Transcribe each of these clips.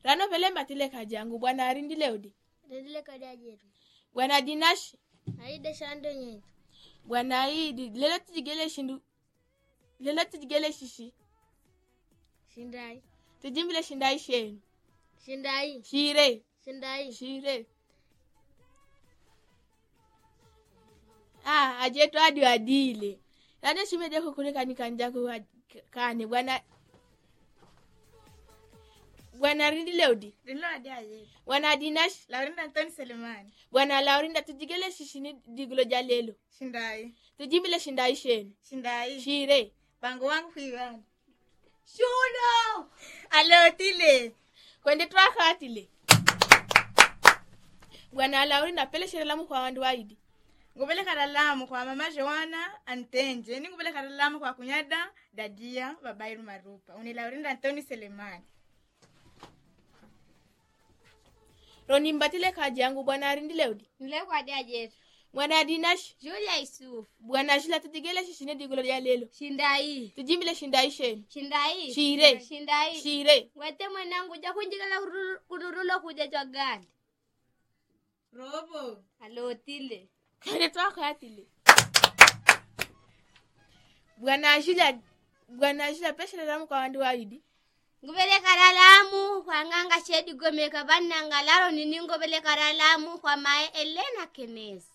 Rano vele mbatile kaji yangu bwana arindile udi. Rindile kaji ajetu. Bwana Dinash. Aide shando nyenye. Bwana Aidi lelo tujigele shishi. Shindai. Tujimbile shindai shenu. Shindai. Shire. Shindai. Shire. Ajetu adi adile. Rano shimeje kukulika nikanjaku kane Bwana rindile udi. Rindile adi ajetu. Bwana Dinash. Laurinda Antoni Selemani. Bwana Laurinda tujigele shishini digulo jalelo. Shindai. Tujimbile shindai shenu. Shindai. Shire. Pango wangu kuiwana. Shuno! Alotile. Kwende twakatile. Bwana Laurinda pele shirelamu kwa wandu waidi. Ngubele karalamu kwa mama Joana Antenje. Ni ngubele karalamu kwa kunyada dadia babairu marupa. Uni Laurinda Antoni Selemani. Roni mbatile kaji yangu bwana arindile udi. Nile kwa adi ajetu. Bwana Dinash. Julia Isuf. Bwana Shila tutigele shishine digulo jalelo. Shindai. Tujimbile shindai shenu. Shindai. Shire. Shindai. Shire. Wete mwenangu jakunjikala kururulo kuja chwa gani. Robo. Alotile. Kwende twakatile. Bwana Shila pele shirelamu kwa wandu waidi. Ngubele karalamu kwa nganga chedi gomeka bananga laro nini ngubele karalamu kwa mae Elena Kenes.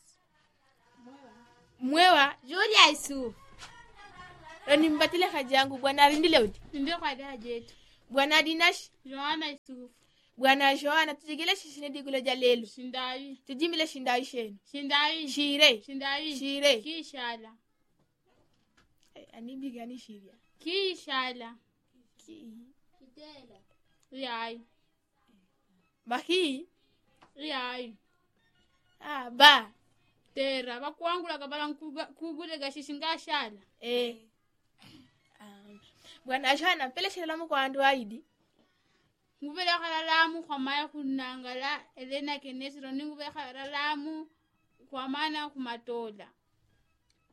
Mwewa. Julia Isuf. Roni mbatile kaji yangu bwana arindile udi. Ndio kwa adi ajetu. Bwana Dinash. Joana Isuf. Bwana Joana tujigele shishine digulo jalelo. Shindai. Tujimbile shindai shenu. Shindai. Shire. Shindai. Shire. Kishala. Ani bigani shiria. Kishala. Kitela. Yai. Baki. Yai. Ba. Tera bakwangula kabala kugule gashishinga shala. Bwana Joana pele shirelamu kwa wandu waidi. Ngubele karalamu kwa maya kunangala Elena Kenes. Roni ngubele karalamu kwa mana kumatola.